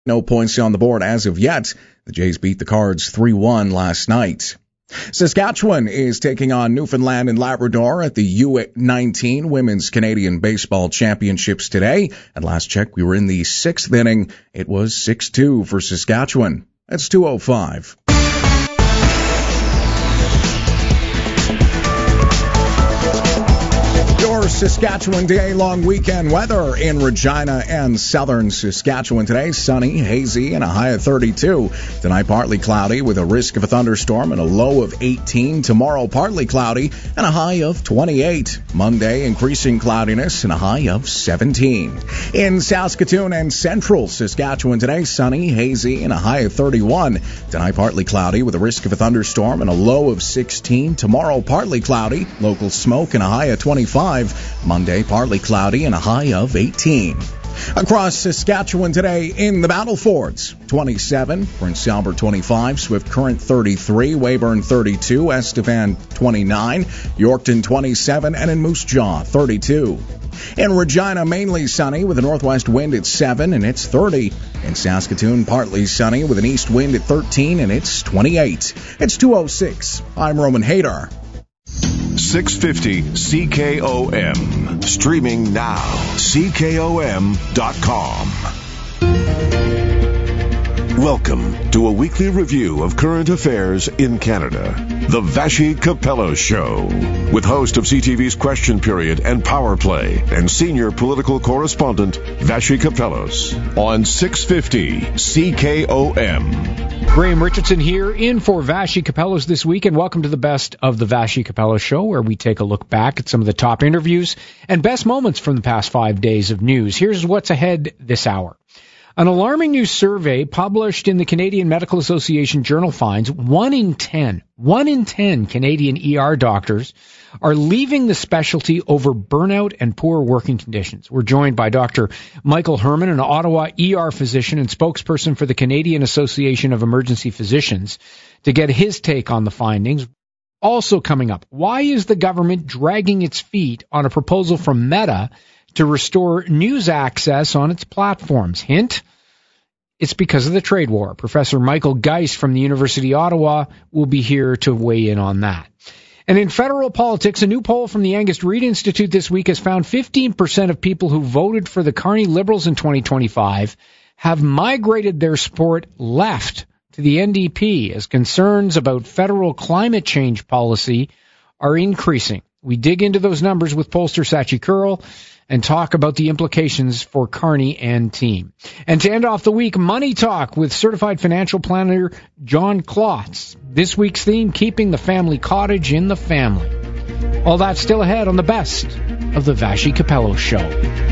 No points on the board as of yet. The Jays beat the Cards 3-1 last night. Saskatchewan is taking on Newfoundland and Labrador at the U19 Women's Canadian Baseball Championships today. At last check, we were in the sixth inning. It was 6-2 for Saskatchewan. That's 2:05. Your Saskatchewan day-long weekend weather in Regina and southern Saskatchewan today. Sunny, hazy, and a high of 32. Tonight, partly cloudy with a risk of a thunderstorm and a low of 18. Tomorrow, partly cloudy and a high of 28. Monday, increasing cloudiness and a high of 17. In Saskatoon and central Saskatchewan today, sunny, hazy, and a high of 31. Tonight, partly cloudy with a risk of a thunderstorm and a low of 16. Tomorrow, partly cloudy, local smoke and a high of 25. Monday, partly cloudy and a high of 18. Across Saskatchewan today in the Battlefords, 27, Prince Albert 25, Swift Current 33, Weyburn 32, Estevan 29, Yorkton 27, and in Moose Jaw 32. In Regina, mainly sunny with a northwest wind at 7 and it's 30. In Saskatoon, partly sunny with an east wind at 13 and it's 28. It's 2:06. I'm Roman Hadar. 650 CKOM. Streaming now. CKOM.com. Welcome to a weekly review of current affairs in Canada. The Vassy Capello Show. With host of CTV's Question Period and Power Play and senior political correspondent Vassy Capellos. On 650 CKOM. Graham Richardson here in for Vassy Capellos this week, and welcome to the best of the Vassy Capello Show, where we take a look back at some of the top interviews and best moments from the past 5 days of news. Here's what's ahead this hour. An alarming new survey published in the Canadian Medical Association Journal finds 1 in 10 Canadian ER doctors are leaving the specialty over burnout and poor working conditions. We're joined by Dr. Michael Herman, an Ottawa ER physician and spokesperson for the Canadian Association of Emergency Physicians, to get his take on the findings. Also coming up, why is the government dragging its feet on a proposal from Meta to restore news access on its platforms? Hint, it's because of the trade war. Professor Michael Geist from the University of Ottawa will be here to weigh in on that. And in federal politics, a new poll from the Angus Reid Institute this week has found 15% of people who voted for the Carney Liberals in 2025 have migrated their support left to the NDP as concerns about federal climate change policy are increasing. We dig into those numbers with pollster Sachi Kurl and talk about the implications for Carney and team. And to end off the week, Money Talk with certified financial planner John Klotz. This week's theme, keeping the family cottage in the family. All that still ahead on the best of the Vassy Capello Show.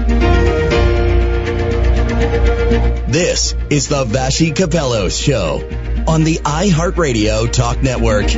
This is the Vassy Capello Show on the iHeartRadio Talk Network.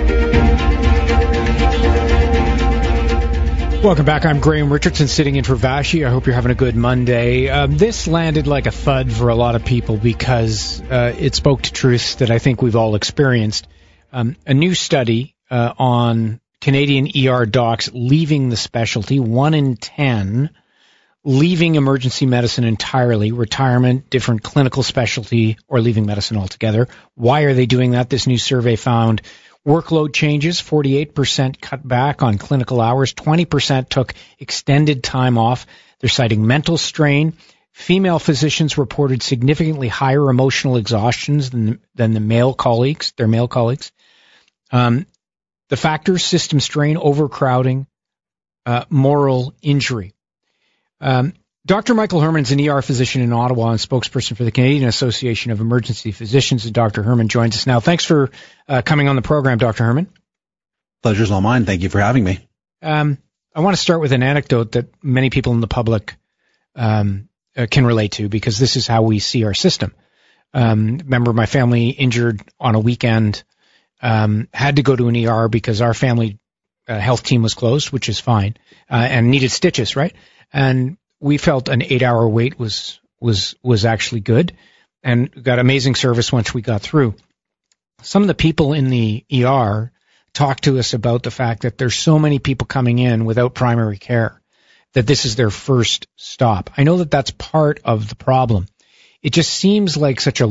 Welcome back. I'm Graham Richardson sitting in for Vassy. I hope you're having a good Monday. This landed like a thud for a lot of people because it spoke to truths that I think we've all experienced. A new study on Canadian ER docs leaving the specialty, 1 in 10 leaving emergency medicine entirely, retirement, different clinical specialty, or leaving medicine altogether. Why are they doing that? This new survey found workload changes, 48% cut back on clinical hours, 20% took extended time off. They're citing mental strain. Female physicians reported significantly higher emotional exhaustions than their male colleagues. The factors, system strain, overcrowding, moral injury. Dr. Michael Herman is an ER physician in Ottawa and spokesperson for the Canadian Association of Emergency Physicians. And Dr. Herman joins us now. Thanks for coming on the program, Dr. Herman. Pleasure's all mine. Thank you for having me. I want to start with an anecdote that many people in the public can relate to, because this is how we see our system. Remember, my family injured on a weekend, had to go to an ER because our family health team was closed, which is fine, and needed stitches, right? And we felt an 8-hour wait was actually good, and got amazing service once we got through. Some of the people in the ER talked to us about the fact that there's so many people coming in without primary care that this is their first stop. I know that that's part of the problem. it just seems like such a